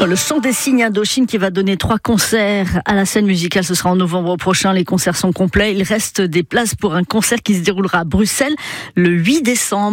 l'orchestre Le Chant des Cygnes Indochine qui va donner 3 concerts à la scène musicale. Ce sera en novembre prochain. Les concerts sont complets. Il reste des places pour un concert qui se déroulera à Bruxelles le 8 décembre.